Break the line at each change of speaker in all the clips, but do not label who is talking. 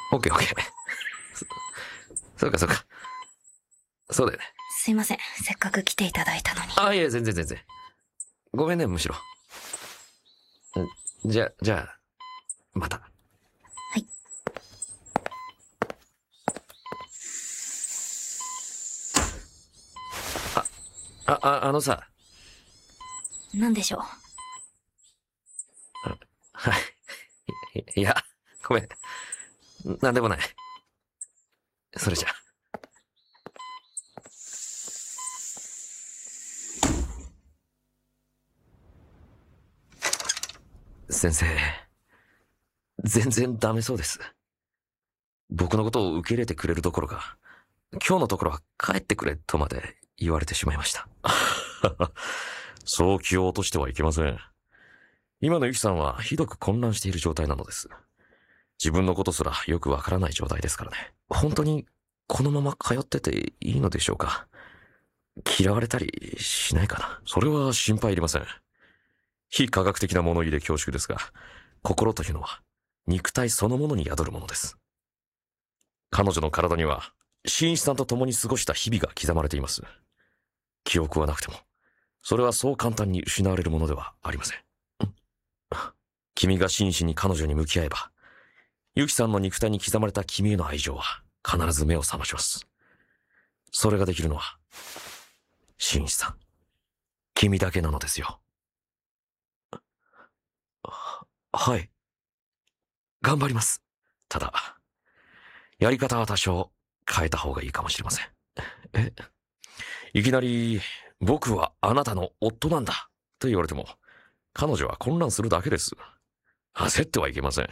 オッケーオッケー。そうかそうか。そうだよね。
すいません。せっかく来ていただいたのに。
あ、いや、全然。ごめんね、むしろ。じゃあ、また。
はい。
あのさ。
何でしょう。
はい。いや、ごめん。なんでもない。それじゃ。先生、全然ダメそうです。僕のことを受け入れてくれるどころか、今日のところは帰ってくれとまで言われてしまいました。
そう気を落としてはいけません。今のユキさんはひどく混乱している状態なのです。自分のことすらよくわからない状態ですからね。
本当にこのまま通ってていいのでしょうか。嫌われたりしないかな。
それは心配いりません。非科学的な物言いで恐縮ですが、心というのは肉体そのものに宿るものです。彼女の体には新一さんと共に過ごした日々が刻まれています。記憶はなくても、それはそう簡単に失われるものではありません。君が真摯に彼女に向き合えば、ユキさんの肉体に刻まれた君への愛情は必ず目を覚まします。それができるのは、真一さん、君だけなのですよ。
はい。頑張ります。
ただ、やり方は多少変えた方がいいかもしれません。いきなり、僕はあなたの夫なんだと言われても、彼女は混乱するだけです。焦ってはいけません。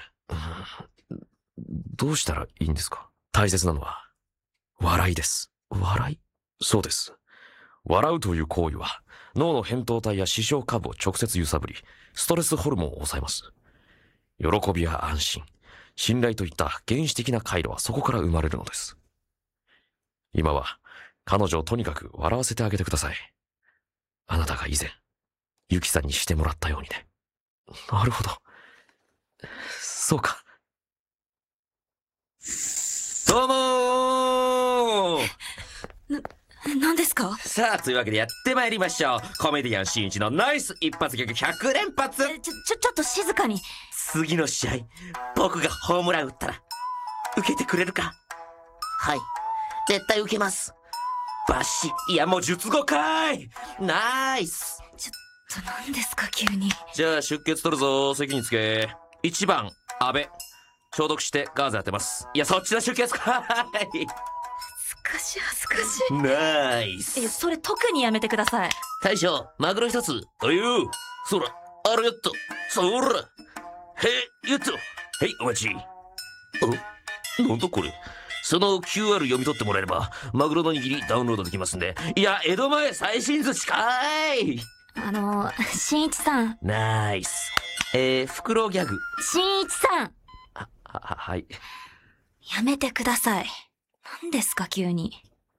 どうしたらいいんですか？
大切なのは、笑いです。
笑い？
そうです。笑うという行為は、脳の扁桃体や視床下部を直接揺さぶり、ストレスホルモンを抑えます。喜びや安心、信頼といった原始的な回路はそこから生まれるのです。今は、彼女をとにかく笑わせてあげてください。あなたが以前、ユキさんにしてもらったようにね。
なるほど。そうか。
どうもー。
何ですか？
さあ、というわけでやってまいりましょう。コメディアン新一のナイス一発ギャグ100連発。
ちょっと静かに。
次の試合、僕がホームラン打ったら、受けてくれるか？はい。絶対受けます。バシ。いや、もう術後かーい。ナイス。
ちょっと何ですか、急に。
じゃあ出血取るぞ。席につけ。1番、安倍。消毒してガーゼ当てます。
いや、そっちの出血かーい。
恥ずかしい。
ナイス。
それ特にやめてください。
大将、マグロ一つ。
あゆう。そら、ありがとう。そら。
へい、っと。
はい、お待ち。なんだこれ。その QR 読み取ってもらえれば、マグロの握りダウンロードできますんで。
いや、江戸前最新寿司かーい。
新一さん。
ナイス。袋ギャグ。
新一さん。
はい。
やめてください。何ですか、急に。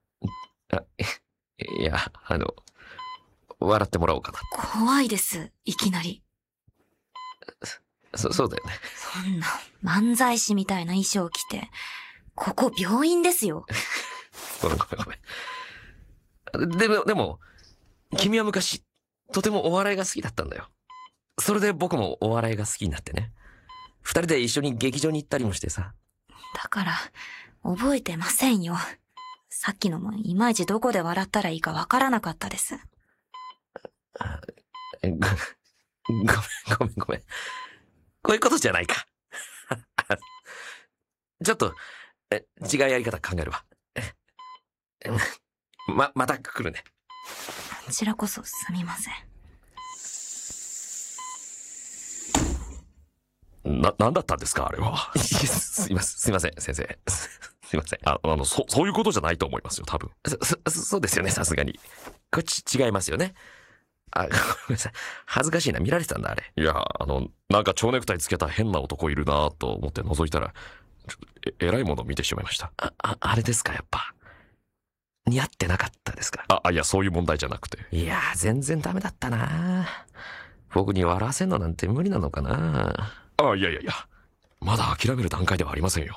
いや、笑ってもらおうかな。
怖いです、いきなり。
そうだよね。
そんな、漫才師みたいな衣装着て、ここ病院ですよ。
ごめん。でも、君は昔、とてもお笑いが好きだったんだよ。それで僕もお笑いが好きになってね。二人で一緒に劇場に行ったりもしてさ。
だから、覚えてませんよ。さっきのもいまいちどこで笑ったらいいかわからなかったです。
ごめん。こういうことじゃないか。ちょっと、違うやり方考えるわ。また来るね。
こちらこそすみません。
なんだったんですか、あれは。
すいません、先生。すいません。
そういうことじゃないと思いますよ、多分。
そうですよね、さすがに。こっち違いますよね。ごめんなさい。恥ずかしいな。見られてたんだ、あれ。
いや、なんか蝶ネクタイつけた変な男いるなと思って覗いたら、ちょっとえらいものを見てしまいました。
あれですか、やっぱ。似合ってなかったですか？
いや、そういう問題じゃなくて。
いや、全然ダメだったな。僕に笑わせんのなんて無理なのかな。
いや。まだ諦める段階ではありませんよ。